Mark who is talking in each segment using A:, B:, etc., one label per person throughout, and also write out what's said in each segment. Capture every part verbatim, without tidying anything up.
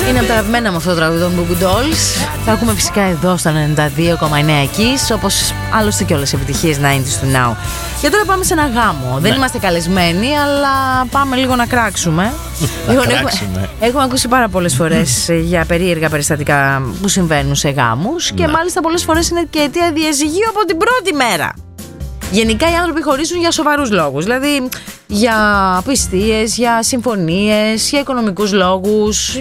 A: Είναι από τα αγαπημένα μου αυτό το τραγούδι των Boo Boo Dolls. Θα ακούμε φυσικά εδώ στο ενενήντα δύο κόμμα εννέα Kiss, όπως άλλωστε και όλες οι επιτυχίες ενενήντα του Now. Και τώρα πάμε σε ένα γάμο. Ναι. Δεν είμαστε καλεσμένοι, αλλά πάμε λίγο να κράξουμε.
B: Να
A: λοιπόν,
B: κράξουμε.
A: Έχουμε, έχουμε ακούσει πάρα πολλές φορές για περίεργα περιστατικά που συμβαίνουν σε γάμους. Και
B: ναι. μάλιστα
A: πολλές φορές είναι και αιτία διαζυγίου από την πρώτη μέρα. Γενικά οι άνθρωποι χωρίζουν για σοβαρούς λόγους. Δηλαδή για πιστείες, για συμφωνίες, για οικονομικούς λόγους,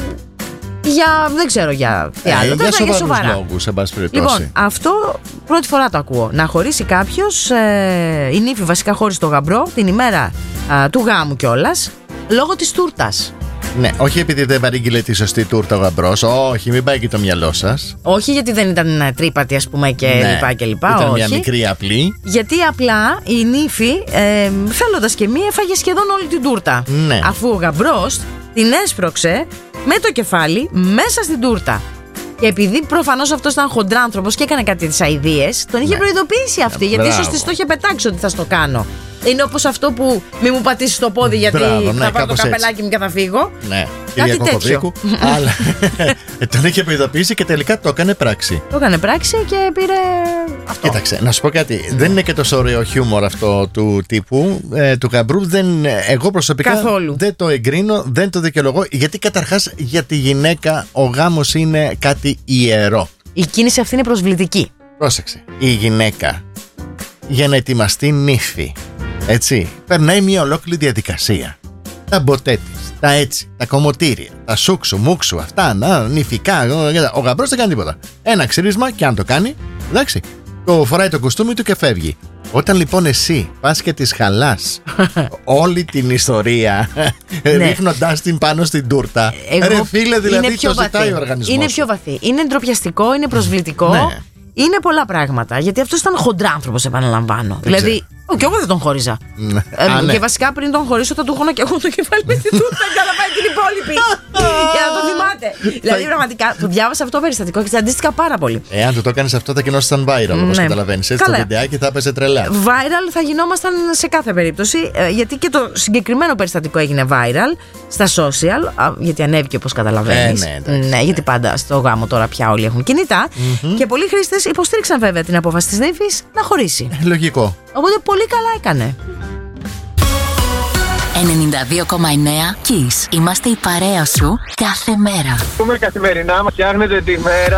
A: για δεν ξέρω για τι άλλο.
B: Ε, για σοβαρούς σοβαρά. λόγους, εν πάση περιπτώσει.
A: Λοιπόν, αυτό πρώτη φορά το ακούω. Να χωρίσει κάποιος, ε, η νύφη βασικά χώρισε το γαμπρό την ημέρα ε, του γάμου κιόλας, λόγω της τούρτας.
B: Ναι, όχι επειδή δεν παρήγγειλε τη σωστή τούρτα ο γαμπρός. Όχι, μην πάει και το μυαλό σας.
A: Όχι γιατί δεν ήταν τρύπατη, ας πούμε, και
B: ναι,
A: λοιπά και λοιπά.
B: Ήταν
A: όχι.
B: μια μικρή απλή.
A: Γιατί απλά η νύφη, ε, θέλοντας και μία, έφαγε σχεδόν όλη την τούρτα.
B: Ναι.
A: Αφού ο γαμπρός την έσπρωξε με το κεφάλι μέσα στην τούρτα. Και επειδή προφανώς αυτός ήταν χοντράνθρωπος και έκανε κάτι τις αηδίες, τον είχε
B: ναι.
A: προειδοποιήσει αυτή. Γιατί ίσως της το είχε πετάξει ότι θα στο κάνω. Είναι όπως αυτό που μη μου πατήσει το πόδι γιατί
B: Μπράβο, ναι,
A: θα πάρω το καπελάκι
B: έτσι.
A: μου και θα φύγω.
B: Ναι,
A: κάτι τέτοιο.
B: Αλλά τον είχε προειδοποιήσει και τελικά το έκανε πράξη.
A: Το έκανε πράξη και πήρε αυτό.
B: Κοίταξε, να σου πω κάτι. Mm. Δεν είναι και τόσο ωραίο χιούμορ αυτό του τύπου, ε, του γαμπρού. Δεν, εγώ προσωπικά
A: Καθόλου.
B: δεν το εγκρίνω, δεν το δικαιολογώ. Γιατί καταρχάς για τη γυναίκα ο γάμος είναι κάτι ιερό.
A: Η κίνηση αυτή είναι προσβλητική.
B: Πρόσεξε. Η γυναίκα για να ετοιμαστεί νύφη, έτσι, περνάει μια ολόκληρη διαδικασία. Τα μποτέ της, τα έτσι, τα κομμωτήρια, τα σούξου, μουξου, αυτά, να, νυφικά. Ο γαμπρός δεν κάνει τίποτα. Ένα ξύρισμα και αν το κάνει, εντάξει, το φοράει το κουστούμι του και φεύγει. Όταν λοιπόν εσύ πας και της χαλάς όλη την ιστορία, ναι. ρίχνοντάς την πάνω στην τούρτα, εγώ, ρε φίλε, δηλαδή το ζητάει ο οργανισμός.
A: Είναι πιο βαθύ. Είναι ντροπιαστικό, είναι προσβλητικό.
B: Ναι.
A: Είναι πολλά πράγματα. Γιατί αυτός ήταν χοντράνθρωπος, επαναλαμβάνω.
B: Δεν
A: δηλαδή, ο, και εγώ δεν τον χώριζα.
B: Ναι.
A: Ε,
B: Α, ναι.
A: Και βασικά πριν τον χωρίσω, θα του έχω και εγώ το κεφάλι με την τούρτα για να πάει την υπόλοιπη. Για να το θυμάται. Δηλαδή, πραγματικά το διάβασα αυτό το περιστατικό και αντίστοιχα πάρα πολύ.
B: Εάν του το έκανες αυτό, θα γινόσασταν viral, όπως
A: ναι.
B: καταλαβαίνεις. Έτσι,
A: Καλά.
B: το βιντεάκι θα έπαιζε τρελά.
A: Viral θα γινόμασταν σε κάθε περίπτωση, γιατί και το συγκεκριμένο περιστατικό έγινε viral στα social, γιατί ανέβηκε όπως καταλαβαίνεις.
B: Ε, ναι, εντάξει,
A: ναι,
B: ναι.
A: γιατί πάντα στο γάμο τώρα πια όλοι έχουν κινητά. Mm-hmm. Και πολλοί χρήστες υποστήριξαν βέβαια την απόφαση της νύφης να χωρίσει.
B: Λογικό.
A: Οπότε πολύ καλά έκανε.
C: ενενήντα δύο κόμμα εννέα Kiss. Είμαστε η παρέα σου κάθε μέρα.
D: Πούμε καθημερινά, μας φτιάχνετε τη μέρα.